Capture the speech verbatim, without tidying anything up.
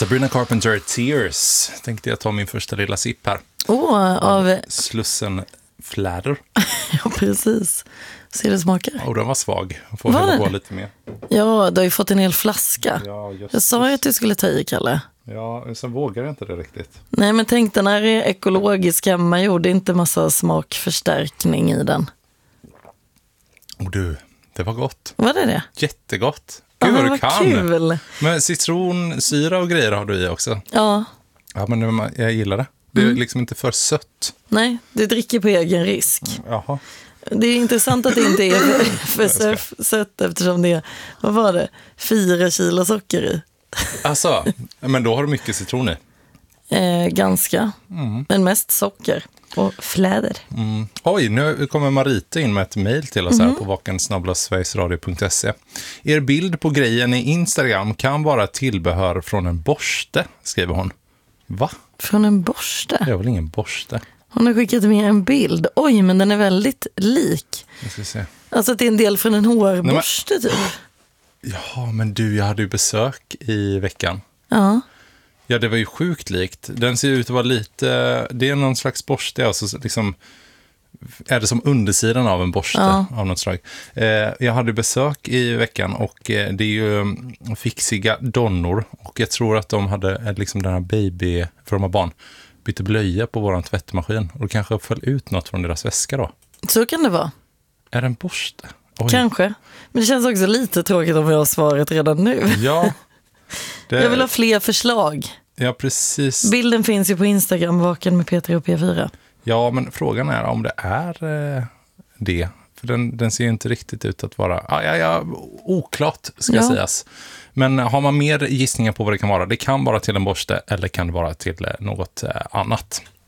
Sabrina Carpenter, Tears. Tänkte jag ta min första lilla sipp här. Åh, oh, av... Slussen Fläder. Ja, precis. Så det smakar. Och den var svag. Får var hälla det? på lite mer. Ja, du har ju fått en hel flaska. Ja, just, jag sa ju att du skulle ta i, Kalle. Ja, sen vågar jag inte det riktigt. Nej, men tänk den här är ekologisk hemmagjord. Det är inte massa smakförstärkning i den. Och du, det var gott. Var det det? Jättegott. Gud vad du kan. Kul. Men citronsyra och grejer har du i också. Ja. Ja, men jag gillar det. Det är mm. liksom inte för sött. Nej, du dricker på egen risk. Jaha. Det är intressant att det inte är för, för sött eftersom det är, vad var det, fyra kilo socker i. Alltså, men då har du mycket citron i. Eh, ganska, mm. men mest socker och fläder. Mm. Oj, nu kommer Marita in med ett mejl till oss här mm. på vaken snabel-a sverigesradio punkt se. Er bild på grejen i Instagram kan vara tillbehör från en borste, skriver hon. Va? Från en borste? Det är väl ingen borste. Hon har skickat med en bild. Oj, men den är väldigt lik. Jag ska se. Alltså att det är en del från en hårborste typ. Ja, men du, jag hade ju besök i veckan. Ja. Ja, det var ju sjukt likt. Den ser ut att vara lite... Det är någon slags borste, alltså liksom... Är det som undersidan av en borste ja. av något slag. Eh, jag hade besök i veckan och eh, det är ju fixiga donnor. Och jag tror att de hade liksom den här baby, för de har barn, bytte blöja på våran tvättmaskin. Och det kanske föll ut något från deras väska då. Så kan det vara. Är det en borste? Oj. Kanske. Men det känns också lite tråkigt om jag har svaret redan nu. Ja. Det... Jag vill ha fler förslag. Ja, precis. Bilden finns ju på Instagram, Vaken med Peter och P fyra. Ja, men frågan är om det är eh, det. För den, den ser ju inte riktigt ut att vara... Ja, ja, ja, oklart ska ja. sägas. Men har man mer gissningar på vad det kan vara? Det kan vara till en borste eller kan det vara till eh, något eh, annat.